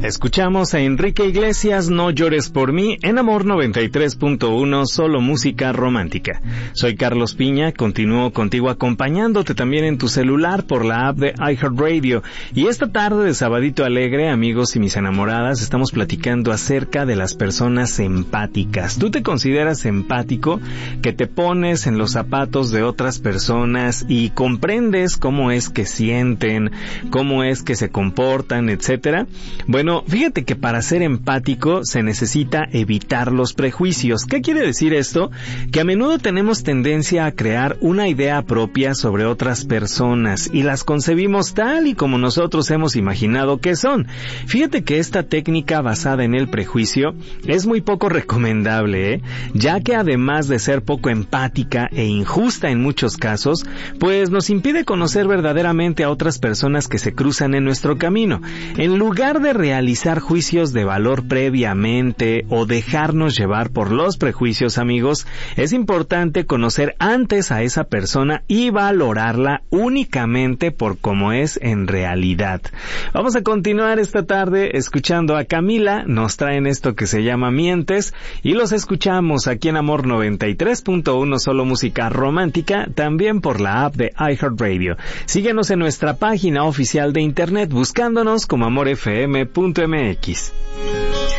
Escuchamos a Enrique Iglesias, No llores por mí, en Amor 93.1, solo música romántica. Soy Carlos Piña, continúo contigo acompañándote también en tu celular por la app de iHeartRadio. Y esta tarde de Sabadito Alegre, amigos y mis enamoradas, estamos platicando acerca de las personas empáticas. ¿Tú te consideras empático? Que te pones en los zapatos de otras personas y comprendes cómo es que sienten, cómo es que se comportan, etcétera. Bueno, fíjate que para ser empático se necesita evitar los prejuicios. ¿Qué quiere decir esto? Que a menudo tenemos tendencia a crear una idea propia sobre otras personas y las concebimos tal y como nosotros hemos imaginado que son. Fíjate que esta técnica basada en el prejuicio es muy poco recomendable, ya que además de ser poco empática e injusta en muchos casos, pues nos impide conocer verdaderamente a otras personas que se cruzan en nuestro camino. En lugar de realizar juicios de valor previamente o dejarnos llevar por los prejuicios, amigos, es importante conocer antes a esa persona y valorarla únicamente por cómo es en realidad. Vamos a continuar esta tarde escuchando a Camila, nos traen esto que se llama Mientes y los escuchamos aquí en Amor 93.1, solo música romántica, también por la app de iHeartRadio. Síguenos en nuestra página oficial de internet buscándonos como amorfm.mx.